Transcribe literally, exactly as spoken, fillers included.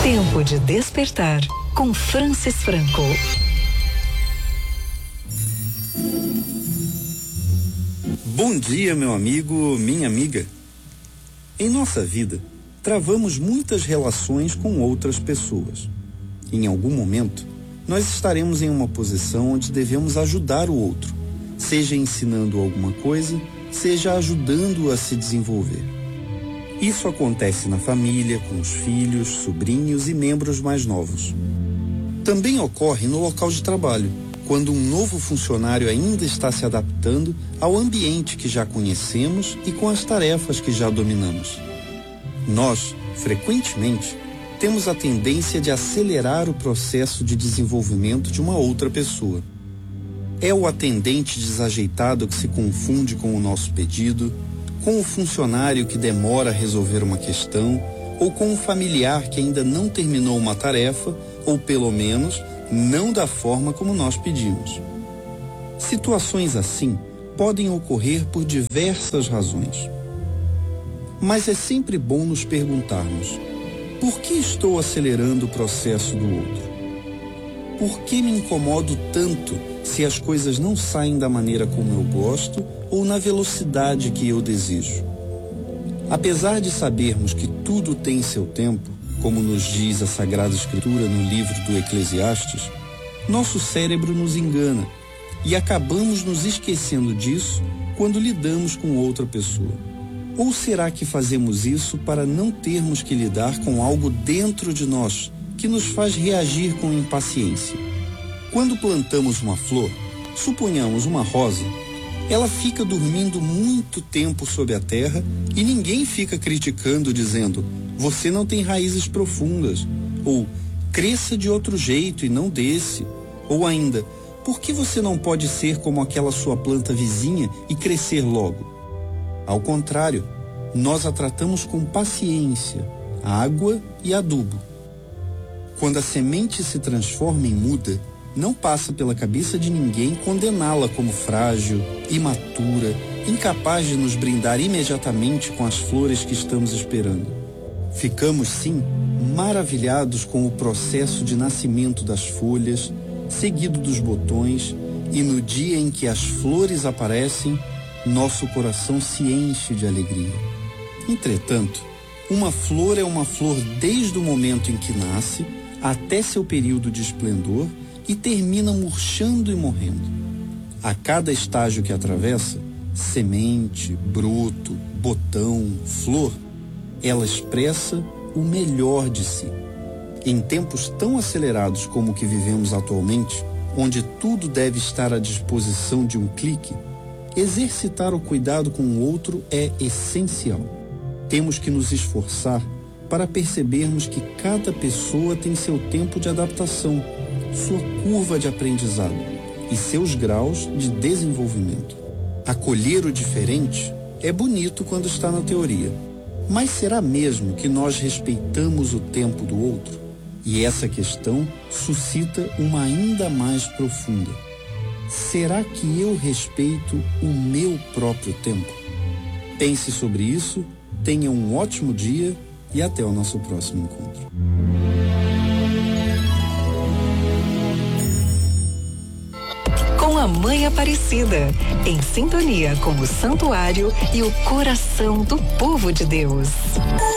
Tempo de despertar com Francis Franco. Bom dia, meu amigo, minha amiga. Em nossa vida, travamos muitas relações com outras pessoas. Em algum momento, nós estaremos em uma posição onde devemos ajudar o outro, seja ensinando alguma coisa, seja ajudando-o a se desenvolver. Isso acontece na família, com os filhos, sobrinhos e membros mais novos. Também ocorre no local de trabalho, quando um novo funcionário ainda está se adaptando ao ambiente que já conhecemos e com as tarefas que já dominamos. Nós, frequentemente, temos a tendência de acelerar o processo de desenvolvimento de uma outra pessoa. É o atendente desajeitado que se confunde com o nosso pedido, com o funcionário que demora a resolver uma questão, ou com um familiar que ainda não terminou uma tarefa, ou pelo menos não da forma como nós pedimos. Situações assim podem ocorrer por diversas razões. Mas é sempre bom nos perguntarmos: por que estou acelerando o processo do outro? Por que me incomodo tanto se as coisas não saem da maneira como eu gosto ou na velocidade que eu desejo? Apesar de sabermos que tudo tem seu tempo, como nos diz a Sagrada Escritura no livro do Eclesiastes, nosso cérebro nos engana e acabamos nos esquecendo disso quando lidamos com outra pessoa. Ou será que fazemos isso para não termos que lidar com algo dentro de nós que nos faz reagir com impaciência? Quando plantamos uma flor, suponhamos uma rosa, ela fica dormindo muito tempo sob a terra e ninguém fica criticando dizendo: você não tem raízes profundas, ou cresça de outro jeito e não desse, ou ainda, por que você não pode ser como aquela sua planta vizinha e crescer logo? Ao contrário, nós a tratamos com paciência, água e adubo. Quando a semente se transforma em muda, não passa pela cabeça de ninguém condená-la como frágil, imatura, incapaz de nos brindar imediatamente com as flores que estamos esperando. Ficamos, sim, maravilhados com o processo de nascimento das folhas, seguido dos botões, e no dia em que as flores aparecem, nosso coração se enche de alegria. Entretanto, uma flor é uma flor desde o momento em que nasce até seu período de esplendor e termina murchando e morrendo. A cada estágio que atravessa, semente, broto, botão, flor, ela expressa o melhor de si. Em tempos tão acelerados como o que vivemos atualmente, onde tudo deve estar à disposição de um clique, exercitar o cuidado com o outro é essencial. Temos que nos esforçar para percebermos que cada pessoa tem seu tempo de adaptação, sua curva de aprendizado e seus graus de desenvolvimento. Acolher o diferente é bonito quando está na teoria, mas será mesmo que nós respeitamos o tempo do outro? E essa questão suscita uma ainda mais profunda: será que eu respeito o meu próprio tempo? Pense sobre isso, tenha um ótimo dia e até o nosso próximo encontro. Com a Mãe Aparecida, em sintonia com o santuário e o coração do povo de Deus.